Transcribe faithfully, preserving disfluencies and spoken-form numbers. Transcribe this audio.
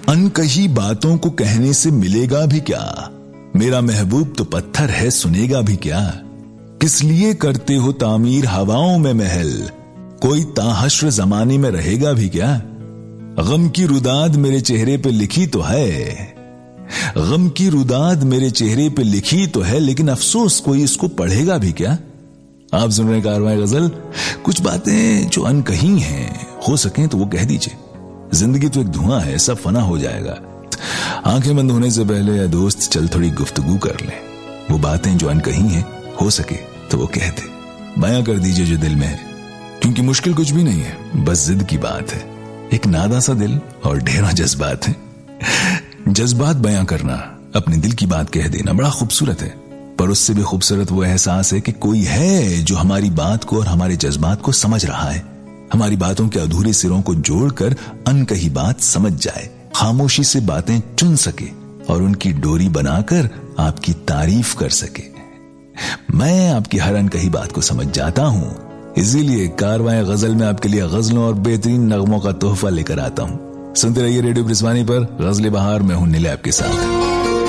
अनकही बातों को कहने से मिलेगा भी क्या, मेरा महबूब तो पत्थर है सुनेगा भी क्या। किस लिए करते हो तामीर हवाओं में महल, कोई ताहश्र जमाने में रहेगा भी क्या। गम की रुदाद मेरे चेहरे पे लिखी तो है, गम की रुदाद मेरे चेहरे पे लिखी तो है, लेकिन अफसोस कोई इसको पढ़ेगा भी क्या। आप सुन रहे कारवां गजल। कुछ बातें जो अनकही हैं, हो सके तो वो कह दीजिए। जिंदगी तो एक धुआं है, सब फना हो जाएगा। आंखें बंद होने से पहले या दोस्त चल थोड़ी गुफ्तगू कर ले। वो बातें जो अनकही हैं, हो सके तो वो कह दे, बयां कर दीजिए जो दिल में है। क्योंकि मुश्किल कुछ भी नहीं है, बस जिद की बात है। एक नादा सा दिल और ढेरों जज्बात है। जज्बात बयां करना, अपने दिल की बात कह देना बड़ा खूबसूरत है, पर उससे भी खूबसूरत वो एहसास है कि कोई है जो हमारी बात को और हमारे जज्बात को समझ रहा है, हमारी बातों के अधूरे सिरों को जोड़कर अनकही बात समझ जाए, खामोशी से बातें चुन सके और उनकी डोरी बनाकर आपकी तारीफ कर सके। मैं आपकी हर अनकही बात को समझ जाता हूं, इसीलिए कारवां गजल में आपके लिए गजलों और बेहतरीन नगमों का तोहफा लेकर आता हूं। सुनते रहिए रेडियो ब्रिजवानी पर गजल बहार। मैं हूं नीले आपके साथ।